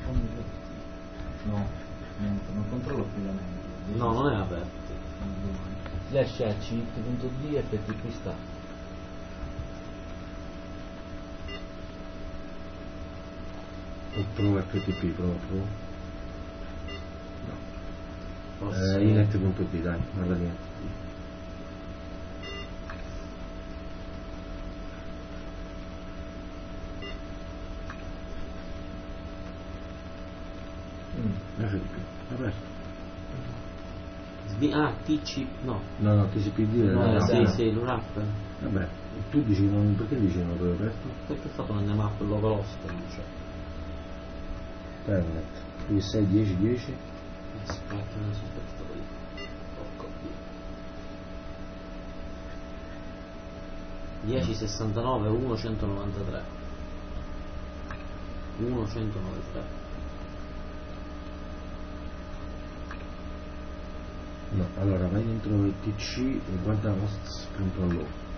No, non controllo affidamento. No, non è aperto. Slash acit.d e ftp sta. O prova FTP proprio. No. Inet.d, dai, guarda niente. FTP, aperto. TC, no. No, TCPD è No, la sì, l'URAP. Vabbè, tu dici che non, perché dici che non l'avevo aperto? Perché è stato nelle mappe localhost, non c'è. Internet, qui 6, 10, 10. Aspetta, non so se è stato lì. Porco Dio. 1069 1193 1193. No, allora vai dentro il TC e guarda hosts.log.